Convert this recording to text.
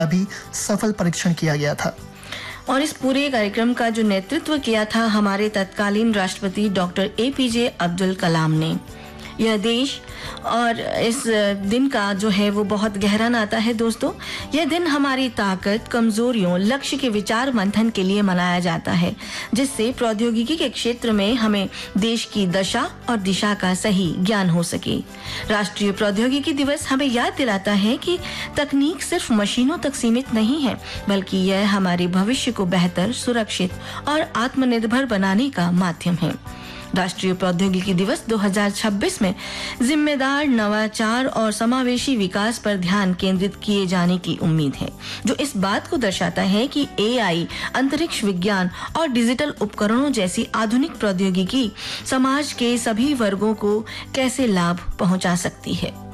भी सफल परीक्षण किया गया था। और इस पूरे कार्यक्रम का जो नेतृत्व किया था हमारे तत्कालीन राष्ट्रपति डॉक्टर APJ अब्दुल कलाम ने। यह देश और इस दिन का जो है वो बहुत गहरा नाता है दोस्तों। यह दिन हमारी ताकत, कमजोरियों, लक्ष्य के विचार मंथन के लिए मनाया जाता है, जिससे प्रौद्योगिकी के क्षेत्र में हमें देश की दशा और दिशा का सही ज्ञान हो सके। राष्ट्रीय प्रौद्योगिकी दिवस हमें याद दिलाता है कि तकनीक सिर्फ मशीनों तक सीमित नहीं है, बल्कि यह हमारे भविष्य को बेहतर, सुरक्षित और आत्मनिर्भर बनाने का माध्यम है। राष्ट्रीय प्रौद्योगिकी दिवस 2026 में जिम्मेदार, नवाचार और समावेशी विकास पर ध्यान केंद्रित किए जाने की उम्मीद है, जो इस बात को दर्शाता है कि AI, अंतरिक्ष विज्ञान और डिजिटल उपकरणों जैसी आधुनिक प्रौद्योगिकी समाज के सभी वर्गों को कैसे लाभ पहुंचा सकती है।